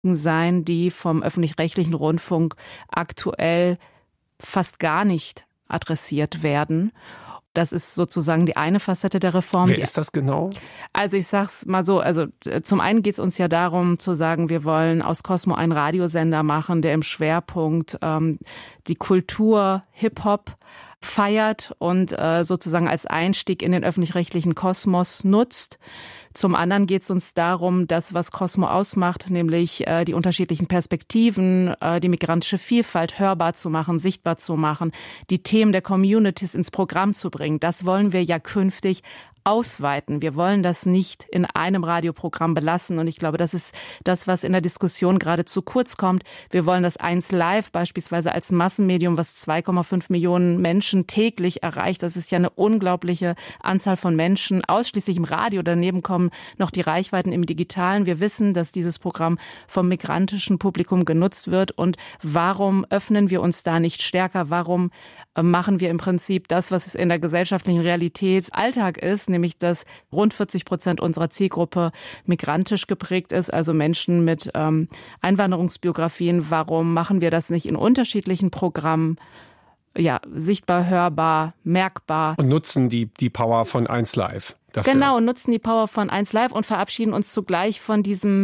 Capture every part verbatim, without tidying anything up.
sein, die vom öffentlich-rechtlichen Rundfunk aktuell fast gar nicht adressiert werden. Das ist sozusagen die eine Facette der Reform. Wer ist das genau? Also ich sag's mal so, also zum einen geht es uns ja darum zu sagen, wir wollen aus Cosmo einen Radiosender machen, der im Schwerpunkt ähm, die Kultur Hip-Hop feiert und äh, sozusagen als Einstieg in den öffentlich-rechtlichen Kosmos nutzt. Zum anderen geht es uns darum, das, was Cosmo ausmacht, nämlich äh, die unterschiedlichen Perspektiven, äh, die migrantische Vielfalt hörbar zu machen, sichtbar zu machen, die Themen der Communities ins Programm zu bringen. Das wollen wir ja künftig ausweiten. Wir wollen das nicht in einem Radioprogramm belassen. Und ich glaube, das ist das, was in der Diskussion gerade zu kurz kommt. Wir wollen das eins Live beispielsweise als Massenmedium, was zwei Komma fünf Millionen Menschen täglich erreicht. Das ist ja eine unglaubliche Anzahl von Menschen, ausschließlich im Radio. Daneben kommen noch die Reichweiten im Digitalen. Wir wissen, dass dieses Programm vom migrantischen Publikum genutzt wird. Und warum öffnen wir uns da nicht stärker? Warum machen wir im Prinzip das, was in der gesellschaftlichen Realität Alltag ist, nämlich dass rund vierzig Prozent unserer Zielgruppe migrantisch geprägt ist, also Menschen mit ähm, Einwanderungsbiografien. Warum machen wir das nicht in unterschiedlichen Programmen? Ja, sichtbar, hörbar, merkbar. Und nutzen die, die Power von eins Live dafür. Genau, nutzen die Power von eins Live und verabschieden uns zugleich von diesem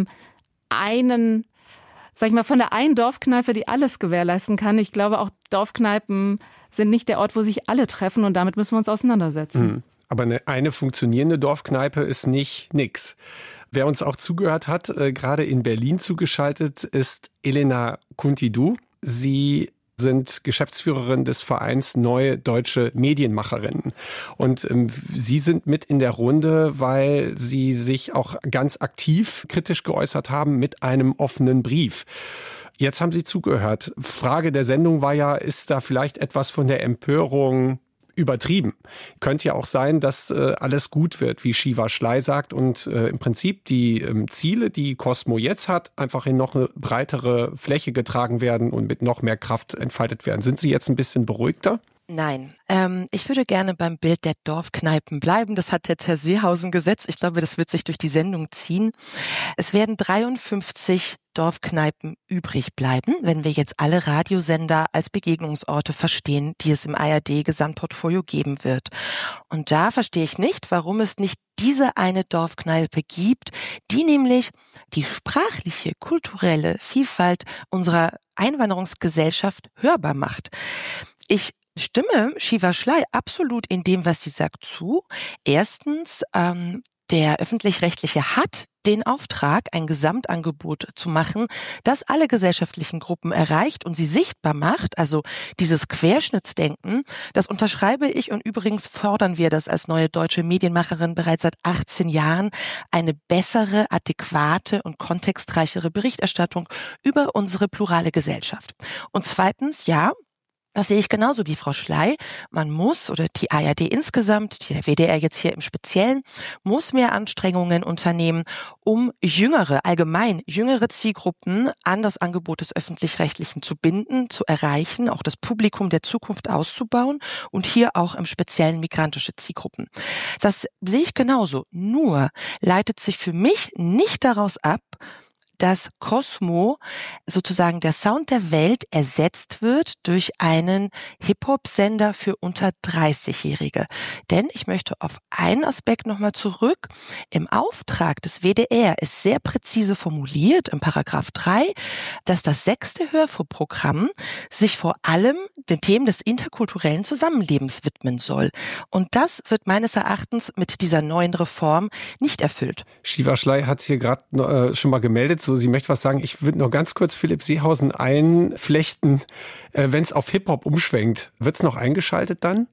einen, sag ich mal, von der einen Dorfkneipe, die alles gewährleisten kann. Ich glaube, auch Dorfkneipen sind nicht der Ort, wo sich alle treffen, und damit müssen wir uns auseinandersetzen. Mhm. Aber eine, eine funktionierende Dorfkneipe ist nicht nix. Wer uns auch zugehört hat, äh, gerade in Berlin zugeschaltet, ist Elena Kuntidu. Sie sind Geschäftsführerin des Vereins Neue Deutsche Medienmacherinnen. Und ähm, Sie sind mit in der Runde, weil Sie sich auch ganz aktiv kritisch geäußert haben mit einem offenen Brief. Jetzt haben Sie zugehört. Frage der Sendung war ja, ist da vielleicht etwas von der Empörung übertrieben? Könnte ja auch sein, dass äh, alles gut wird, wie Shiva Schley sagt, und äh, im Prinzip die ähm, Ziele, die Cosmo jetzt hat, einfach in noch eine breitere Fläche getragen werden und mit noch mehr Kraft entfaltet werden. Sind Sie jetzt ein bisschen beruhigter? Nein, ähm, ich würde gerne beim Bild der Dorfkneipen bleiben. Das hat jetzt Herr Seehausen gesetzt. Ich glaube, das wird sich durch die Sendung ziehen. Es werden dreiundfünfzig Dorfkneipen übrig bleiben, wenn wir jetzt alle Radiosender als Begegnungsorte verstehen, die es im A R D-Gesamtportfolio geben wird. Und da verstehe ich nicht, warum es nicht diese eine Dorfkneipe gibt, die nämlich die sprachliche, kulturelle Vielfalt unserer Einwanderungsgesellschaft hörbar macht. Ich stimme Shiva Schley absolut in dem, was sie sagt, zu. Erstens, ähm, der Öffentlich-Rechtliche hat den Auftrag, ein Gesamtangebot zu machen, das alle gesellschaftlichen Gruppen erreicht und sie sichtbar macht. Also dieses Querschnittsdenken, das unterschreibe ich, und übrigens fordern wir das als Neue Deutsche Medienmacherin bereits seit achtzehn Jahren, eine bessere, adäquate und kontextreichere Berichterstattung über unsere plurale Gesellschaft. Und zweitens, ja, das sehe ich genauso wie Frau Schley. Man muss, oder die A R D insgesamt, der W D R jetzt hier im Speziellen, muss mehr Anstrengungen unternehmen, um jüngere, allgemein jüngere Zielgruppen an das Angebot des Öffentlich-Rechtlichen zu binden, zu erreichen, auch das Publikum der Zukunft auszubauen und hier auch im Speziellen migrantische Zielgruppen. Das sehe ich genauso. Nur leitet sich für mich nicht daraus ab, dass Cosmo, sozusagen der Sound der Welt, ersetzt wird durch einen Hip-Hop-Sender für unter dreißigjährige. Denn ich möchte auf einen Aspekt nochmal zurück. Im Auftrag des W D R ist sehr präzise formuliert, im Paragraph drei, dass das sechste Hörfunkprogramm sich vor allem den Themen des interkulturellen Zusammenlebens widmen soll. Und das wird meines Erachtens mit dieser neuen Reform nicht erfüllt. Shiva Schley hat hier gerade äh, schon mal gemeldet, so, sie möchte was sagen. Ich würde noch ganz kurz Philipp Seehausen einflechten. Äh, wenn es auf Hip-Hop umschwenkt, wird es noch eingeschaltet dann?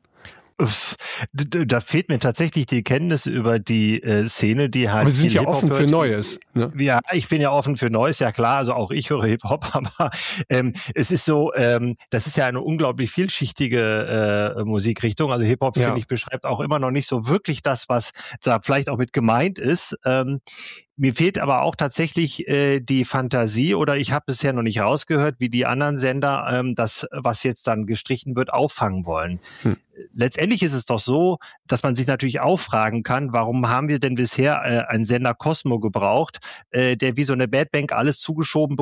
Da fehlt mir tatsächlich die Kenntnis über die äh, Szene, die halt. Aber Sie sind ja Hip-Hop offen hört. für Neues. Ne? Ja, ich bin ja offen für Neues, ja klar. Also auch ich höre Hip-Hop, aber ähm, es ist so, ähm, das ist ja eine unglaublich vielschichtige äh, Musikrichtung. Also Hip-Hop, ja, finde ich, beschreibt auch immer noch nicht so wirklich das, was da vielleicht auch mit gemeint ist. Ähm, Mir fehlt aber auch tatsächlich äh, die Fantasie, oder ich habe bisher noch nicht rausgehört, wie die anderen Sender ähm, das, was jetzt dann gestrichen wird, auffangen wollen. Hm. letztendlich ist es doch so, dass man sich natürlich auch fragen kann, warum haben wir denn bisher äh, einen Sender Cosmo gebraucht, äh, der wie so eine Bad Bank alles zugeschoben